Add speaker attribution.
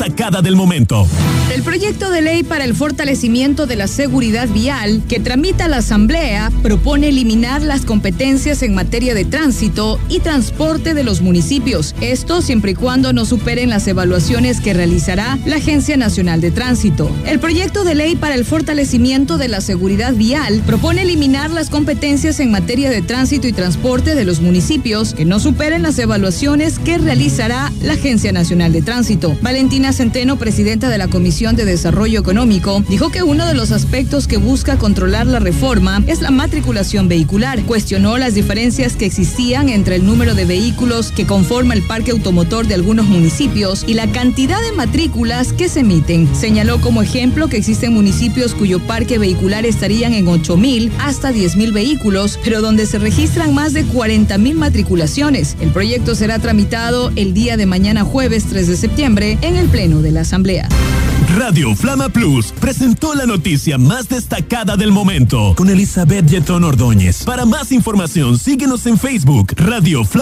Speaker 1: destacada del momento.
Speaker 2: El proyecto de ley para el fortalecimiento de la seguridad vial que tramita la Asamblea propone eliminar las competencias en materia de tránsito y transporte de los municipios. Esto siempre y cuando no superen las evaluaciones que realizará la Agencia Nacional de Tránsito. El proyecto de ley para el fortalecimiento de la seguridad vial propone eliminar las competencias en materia de tránsito y transporte de los municipios que no superen las evaluaciones que realizará la Agencia Nacional de Tránsito. Valentina Centeno, presidenta de la Comisión de Desarrollo Económico, dijo que uno de los aspectos que busca controlar la reforma es la matriculación vehicular. Cuestionó las diferencias que existían entre el número de vehículos que conforma el parque automotor de algunos municipios y la cantidad de matrículas que se emiten. Señaló como ejemplo que existen municipios cuyo parque vehicular estarían en 8,000 hasta 10,000 vehículos, pero donde se registran más de 40,000 matriculaciones. El proyecto será tramitado el día de mañana, jueves 3 de septiembre, en el Pleno de la Asamblea.
Speaker 1: Radio Flama Plus presentó la noticia más destacada del momento con Elizabeth Yetón Ordóñez. Para más información, síguenos en Facebook, Radio Flama.